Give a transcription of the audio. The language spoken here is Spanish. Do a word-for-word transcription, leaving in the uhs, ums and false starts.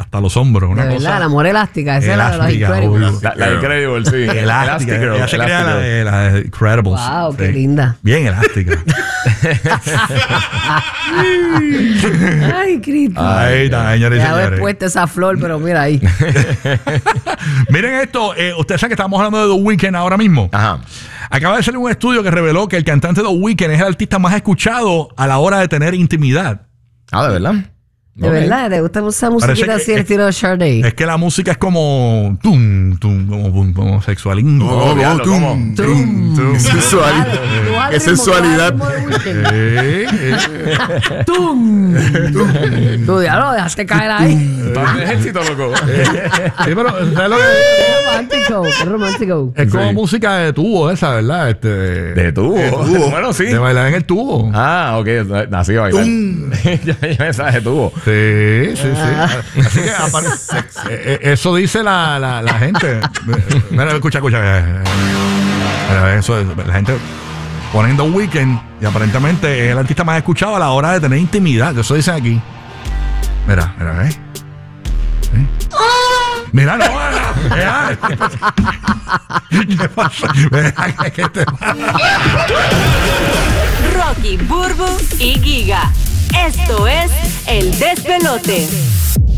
hasta los hombros. Una de cosa, verdad, la mujer elástica. Esa era la de los Incredibles. La, la de Incredible, sí. Elástica. Ella se crea la de, la de Incredibles. Wow, sí. qué linda. Bien elástica. Ay, Cristo. Ahí está, señores y Ya haber señores. puesto esa flor, pero mira ahí. Miren esto, eh, ustedes saben que estamos hablando de The Weeknd ahora mismo. Ajá. Acaba de salir un estudio que reveló que el cantante The Weeknd es el artista más escuchado a la hora de tener intimidad. Ah, ¿de verdad? De Ok. verdad, ¿te gusta esa Parece musiquita que así, el es- estilo de Sade? Es que la música es como tum, tum, como, como, como sexualín. Oh, diablo, ¿cómo? Tum, Qué sensualidad. Dale, tú haz Qué ritmo, sensualidad. tú haz ritmo de Weeknd. Eh, eh. ¡Tum! Tú ya lo dejaste caer ahí. Estás en ejército, loco. Sí, pero ¿sabes lo que Qué romántico, qué romántico. es? Como Sí. música de tubo esa, ¿verdad? Este, De tubo. Bueno, sí. de bailar en el tubo. Ah, ok. Nací a bailar. Yo yo pensaba de tubo. Sí, sí, sí. Así que aparte, eh, eh, eso dice la, la, la gente. Mira, escucha, escucha. Mira, eso es, la gente ponen The Weeknd y aparentemente es el artista más escuchado a la hora de tener intimidad. Eso dicen aquí. Mira, mira, ¿eh? ¿Eh? Mira, no, mira, ¿qué pasa? Mira, ¿qué te pasa? Rocky, Burbu y Giga. Esto es El Despelote.